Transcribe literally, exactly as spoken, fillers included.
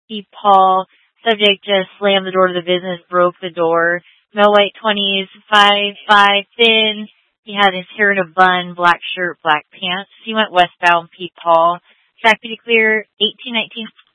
Pete Paul. Subject just slammed the door to the business, broke the door. Male white twenties, five, five, thin. He had his hair in a bun, black shirt, black pants. He went westbound, Pete Paul. Traffic to clear, eighteen nineteen